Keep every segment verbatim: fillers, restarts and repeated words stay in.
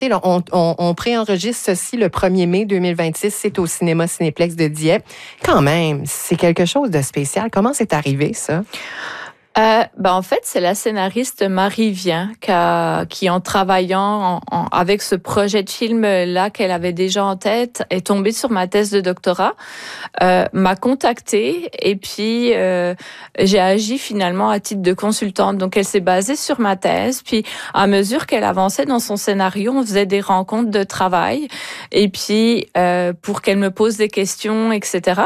On, on, on préenregistre ceci le premier mai deux mille vingt-six. C'est au cinéma Cinéplex de Dieppe. Quand même, c'est quelque chose de spécial. Comment c'est arrivé, ça? Euh, ben en fait, c'est la scénariste Marie Vien qui, a, qui en travaillant en, en, avec ce projet de film-là qu'elle avait déjà en tête, est tombée sur ma thèse de doctorat, euh, m'a contactée et puis euh, j'ai agi finalement à titre de consultante. Donc, elle s'est basée sur ma thèse. Puis, à mesure qu'elle avançait dans son scénario, on faisait des rencontres de travail et puis euh, pour qu'elle me pose des questions, et cetera.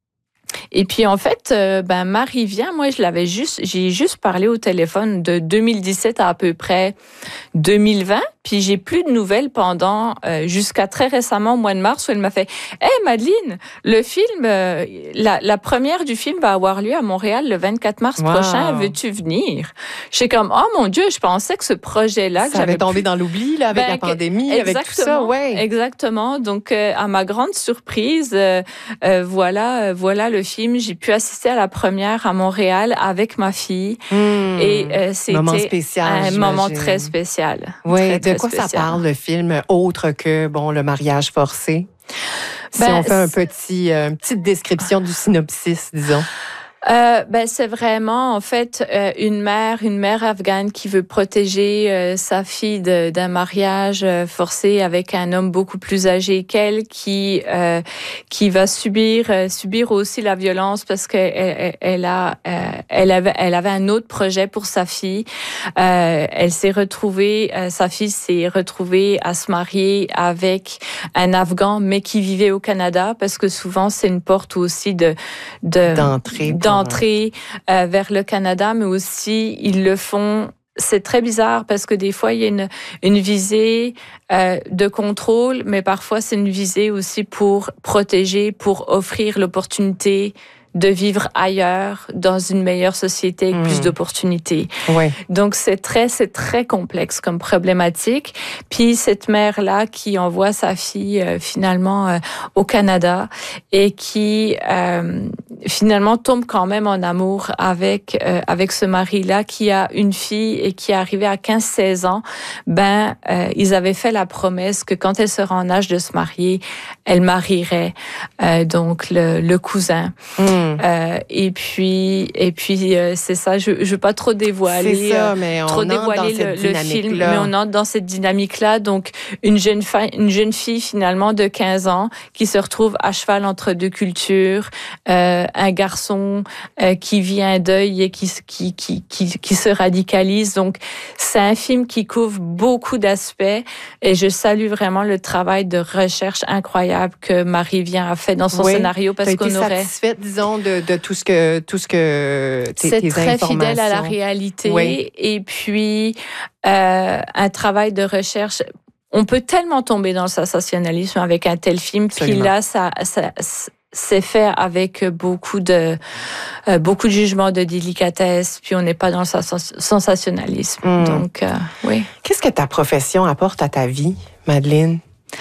Et puis, en fait, euh, ben, Marie Vien, moi, je l'avais juste, j'ai juste parlé au téléphone de deux mille dix-sept à à peu près deux mille vingt. Puis, j'ai plus de nouvelles pendant, euh, jusqu'à très récemment, au mois de mars, où elle m'a fait, « Hey, Madeleine, le film, euh, la, la première du film va avoir lieu à Montréal le vingt-quatre mars wow. prochain. Veux-tu venir? » J'étais comme, « Oh mon Dieu, je pensais que ce projet-là... » Ça avait tombé plus... dans l'oubli, là, avec ben, la pandémie, avec tout ça, ouais. Exactement. Donc, euh, à ma grande surprise, euh, euh, voilà, euh, voilà le film. J'ai pu assister à la première à Montréal avec ma fille. Mmh. Et euh, c'était moment spécial, un j'imagine. moment très spécial. Oui, très, de très quoi spécial. Ça parle, le film, autre que, bon, le mariage forcé? Si ben, on fait un petit, euh, une petite description du synopsis, disons. Euh, ben c'est vraiment en fait euh, une mère, une mère afghane qui veut protéger euh, sa fille de, d'un mariage euh, forcé avec un homme beaucoup plus âgé qu'elle, qui euh, qui va subir euh, subir aussi la violence parce que elle, elle a euh, elle avait elle avait un autre projet pour sa fille. Euh, elle s'est retrouvée, euh, sa fille s'est retrouvée à se marier avec un Afghan mais qui vivait au Canada parce que souvent c'est une porte aussi de de d'entrée. d'entrée euh, vers le Canada, mais aussi ils le font. C'est très bizarre parce que des fois il y a une une visée euh, de contrôle, mais parfois c'est une visée aussi pour protéger, pour offrir l'opportunité de vivre ailleurs, dans une meilleure société avec mmh. plus d'opportunités. Ouais. Donc, c'est très, c'est très complexe comme problématique. Puis, cette mère-là qui envoie sa fille, euh, finalement, euh, au Canada et qui, euh, finalement, tombe quand même en amour avec, euh, avec ce mari-là qui a une fille et qui est arrivée à quinze seize ans. Ben, euh, ils avaient fait la promesse que quand elle sera en âge de se marier, elle marierait, euh, donc, le, le cousin. Mmh. Euh, et puis, et puis euh, c'est ça. Je, je veux pas trop dévoiler, c'est ça, mais on trop dévoiler le, le film, mais on entre dans cette dynamique-là. Donc, une jeune fille, une jeune fille finalement de quinze ans qui se retrouve à cheval entre deux cultures, euh, un garçon euh, qui vit un deuil et qui qui qui qui, qui se radicalise. Donc, c'est un film qui couvre beaucoup d'aspects. Et je salue vraiment le travail de recherche incroyable que Marie Vien a fait dans son oui, scénario parce qu'on aurait satisfaite, disons, de, de tout ce que tout ce que tes, c'est tes très fidèle à la réalité. Oui. Et puis euh, un travail de recherche. On peut tellement tomber dans le sensationnalisme avec un tel film. Absolument. Puis là, ça, ça, c'est fait avec beaucoup de euh, beaucoup de jugement, de délicatesse. Puis on n'est pas dans le sensationnalisme. Mm. Donc euh, oui. Qu'est-ce que ta profession apporte à ta vie, Madeleine?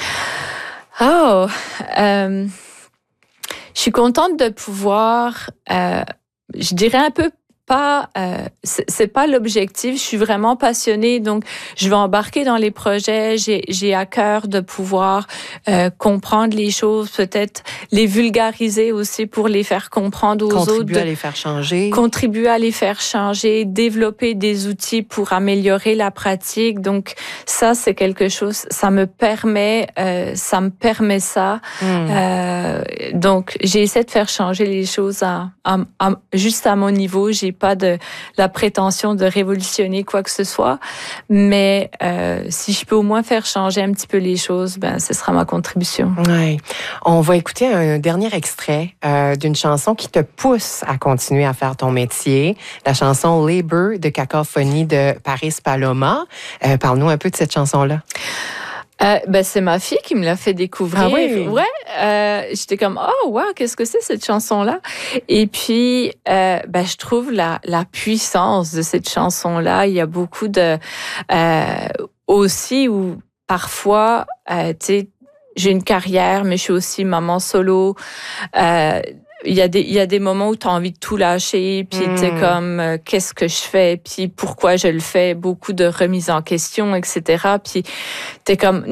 Oh. Euh, Je suis contente de pouvoir, euh, je dirais un peu pas, euh, c'est, c'est pas l'objectif. Je suis vraiment passionnée, donc je vais embarquer dans les projets. J'ai, j'ai à cœur de pouvoir euh, comprendre les choses, peut-être les vulgariser aussi pour les faire comprendre aux contribuer autres. Contribuer à les faire changer. Contribuer à les faire changer, développer des outils pour améliorer la pratique. Donc ça, c'est quelque chose. Ça me permet, euh, ça me permet ça. Mmh. Euh, donc j'ai essayé de faire changer les choses à, à, à juste à mon niveau. J'ai pas de la prétention de révolutionner quoi que ce soit, mais euh, si je peux au moins faire changer un petit peu les choses, ben ce sera ma contribution. Ouais. On va écouter un dernier extrait euh, d'une chanson qui te pousse à continuer à faire ton métier, la chanson Labor de Cacophonie de Paris Paloma. Euh, parle-nous un peu de cette chanson-là. Euh, ben c'est ma fille qui me l'a fait découvrir. Ah oui? Ouais, euh, j'étais comme oh wow, qu'est-ce que c'est cette chanson-là? Et puis euh, ben je trouve la la puissance de cette chanson-là. Il y a beaucoup de euh, aussi où parfois euh, tu sais j'ai une carrière, mais je suis aussi maman solo. Euh, Il y a des, il y a des moments où tu as envie de tout lâcher, puis mmh. tu sais comme, euh, qu'est-ce que je fais, puis pourquoi je le fais, beaucoup de remises en question, et cetera. Puis t'es comme,